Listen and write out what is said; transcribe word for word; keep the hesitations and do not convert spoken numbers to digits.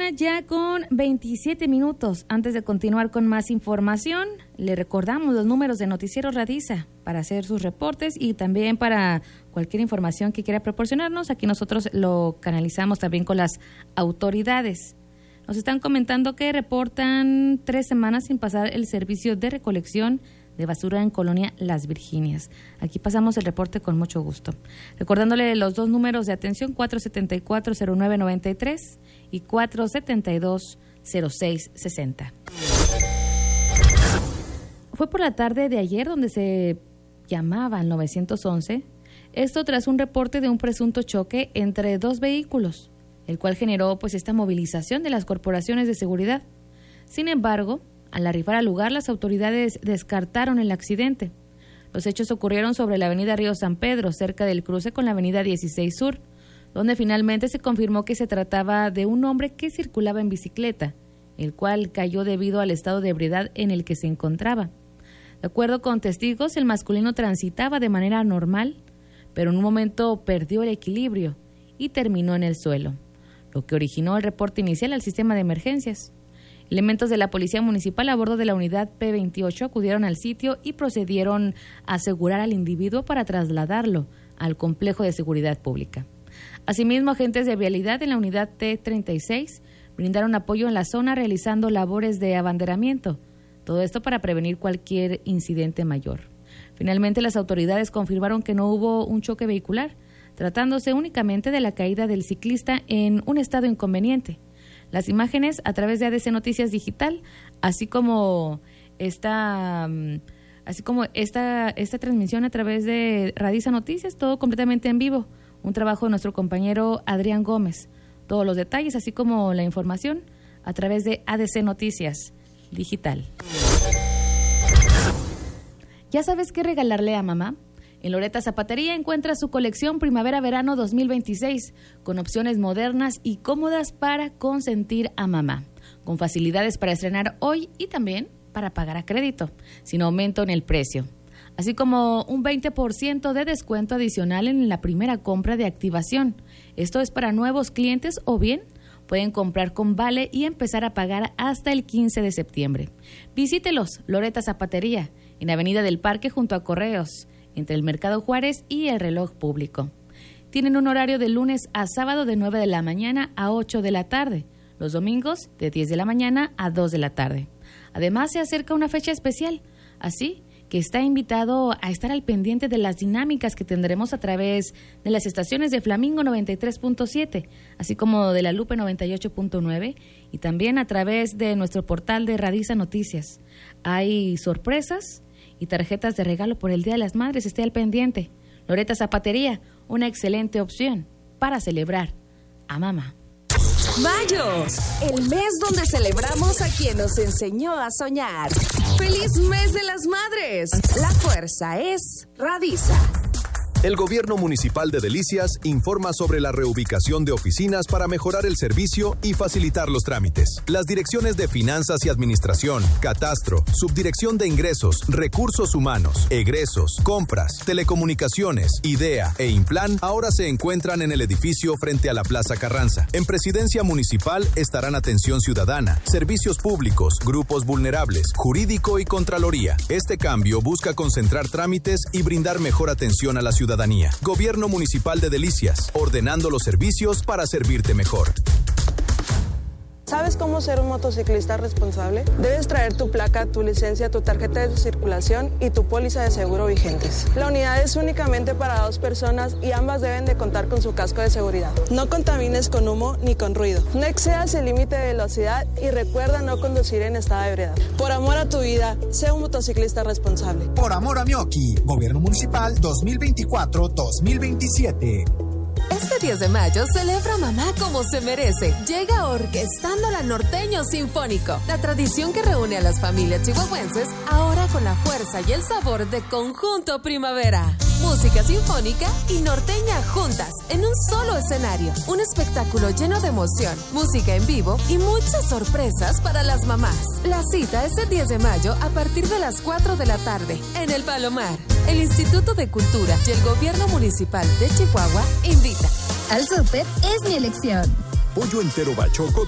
una ya con veintisiete minutos. Antes de continuar con más información, le recordamos los números de Noticiero Radiza para hacer sus reportes y también para cualquier información que quiera proporcionarnos. Aquí nosotros lo canalizamos también con las autoridades. Nos están comentando que reportan tres semanas sin pasar el servicio de recolección de basura en Colonia Las Virginias. Aquí pasamos el reporte con mucho gusto. Recordándole los dos números de atención, cuatro siete cuatro, cero nueve nueve tres y cuatro siete dos, cero seis seis cero. Fue por la tarde de ayer donde se llamaba al nueve once, esto tras un reporte de un presunto choque entre dos vehículos, el cual generó pues esta movilización de las corporaciones de seguridad. Sin embargo, al arribar al lugar, las autoridades descartaron el accidente. Los hechos ocurrieron sobre la avenida Río San Pedro, cerca del cruce con la avenida dieciséis Sur, donde finalmente se confirmó que se trataba de un hombre que circulaba en bicicleta, el cual cayó debido al estado de ebriedad en el que se encontraba. De acuerdo con testigos, el masculino transitaba de manera normal, pero en un momento perdió el equilibrio y terminó en el suelo, lo que originó el reporte inicial al sistema de emergencias. Elementos de la Policía Municipal a bordo de la unidad P veintiocho acudieron al sitio y procedieron a asegurar al individuo para trasladarlo al complejo de seguridad pública. Asimismo, agentes de vialidad en la unidad T treinta y seis brindaron apoyo en la zona realizando labores de abanderamiento. Todo esto para prevenir cualquier incidente mayor. Finalmente, las autoridades confirmaron que no hubo un choque vehicular, tratándose únicamente de la caída del ciclista en un estado inconveniente. Las imágenes a través de A D C Noticias Digital, así como esta, así como esta, esta transmisión a través de Radiza Noticias, todo completamente en vivo. Un trabajo de nuestro compañero Adrián Gómez. Todos los detalles, así como la información, a través de A D C Noticias Digital. ¿Ya sabes qué regalarle a mamá? En Loretta Zapatería encuentra su colección Primavera-Verano dos mil veintiséis, con opciones modernas y cómodas para consentir a mamá, con facilidades para estrenar hoy y también para pagar a crédito, sin aumento en el precio, así como un veinte por ciento de descuento adicional en la primera compra de activación. Esto es para nuevos clientes o bien pueden comprar con vale y empezar a pagar hasta el quince de septiembre. Visítelos, Loretta Zapatería, en Avenida del Parque junto a Correos, entre el Mercado Juárez y el Reloj Público. Tienen un horario de lunes a sábado de nueve de la mañana a ocho de la tarde, los domingos de diez de la mañana a dos de la tarde. Además, se acerca una fecha especial, así que está invitado a estar al pendiente de las dinámicas que tendremos a través de las estaciones de Flamingo noventa y tres punto siete, así como de La Lupe noventa y ocho punto nueve y también a través de nuestro portal de Radiza Noticias. Hay sorpresas y tarjetas de regalo por el Día de las Madres, esté al pendiente. Loretta Zapatería, una excelente opción para celebrar a mamá. Mayo, el mes donde celebramos a quien nos enseñó a soñar. ¡Feliz mes de las madres! La fuerza es Radiza. El Gobierno Municipal de Delicias informa sobre la reubicación de oficinas para mejorar el servicio y facilitar los trámites. Las direcciones de Finanzas y Administración, Catastro, Subdirección de Ingresos, Recursos Humanos, Egresos, Compras, Telecomunicaciones, IDEA e Implan ahora se encuentran en el edificio frente a la Plaza Carranza. En Presidencia Municipal estarán Atención Ciudadana, Servicios Públicos, Grupos Vulnerables, Jurídico y Contraloría. Este cambio busca concentrar trámites y brindar mejor atención a la ciudadanía. Ciudadanía. Gobierno Municipal de Delicias, ordenando los servicios para servirte mejor. ¿Sabes cómo ser un motociclista responsable? Debes traer tu placa, tu licencia, tu tarjeta de circulación y tu póliza de seguro vigentes. La unidad es únicamente para dos personas y ambas deben de contar con su casco de seguridad. No contamines con humo ni con ruido. No excedas el límite de velocidad y recuerda no conducir en estado de ebriedad. Por amor a tu vida, sé un motociclista responsable. Por amor a Mioki, Gobierno Municipal dos mil veinticuatro dos mil veintisiete. Este diez de mayo celebra mamá como se merece. Llega Orquestando la Norteño Sinfónico, la tradición que reúne a las familias chihuahuenses, ahora con la fuerza y el sabor de Conjunto Primavera. Música sinfónica y norteña juntas en un solo escenario. Un espectáculo lleno de emoción, música en vivo y muchas sorpresas para las mamás. La cita es el diez de mayo a partir de las cuatro de la tarde en El Palomar. El Instituto de Cultura y el Gobierno Municipal de Chihuahua invita. Al súper es mi elección. Pollo entero Bachoco